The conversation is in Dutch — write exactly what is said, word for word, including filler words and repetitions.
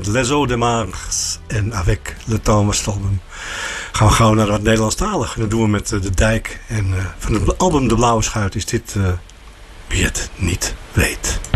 met Les Eaux des Mars en Avec le Temps album gaan we gauw naar wat Nederlandstalig. Dat doen we met uh, De Dijk. En uh, van het album De Blauwe Schuit is dit uh, Wie het niet weet.